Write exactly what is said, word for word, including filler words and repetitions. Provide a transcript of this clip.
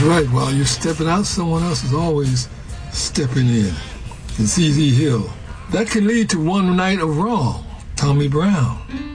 right. While you're stepping out, someone else is always stepping in. It's Easy Hill. That can lead to One Night of Wrong, Tommy Brown.